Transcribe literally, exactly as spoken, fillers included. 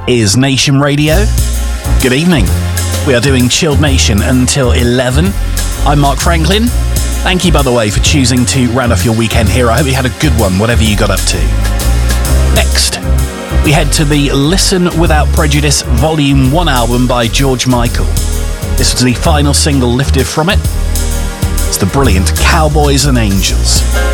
is Nation Radio. Good evening. We are doing Chilled Nation until eleven. I'm Mark Franklin. Thank you, by the way, for choosing to round off your weekend here. I hope you had a good one, whatever you got up to. Next, we head to the Listen Without Prejudice Volume one album by George Michael. This was the final single lifted from it. It's the brilliant Cowboys and Angels.